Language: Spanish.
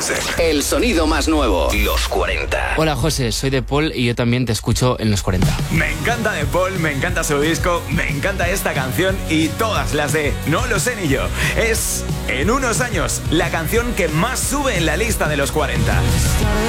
Music. El sonido más nuevo. Los 40. Hola José, soy de Paul y yo también te escucho en los 40. Me encanta de Paul, me encanta su disco, me encanta esta canción y todas las de No lo sé ni yo. Es, en unos años, la canción que más sube en la lista de los 40.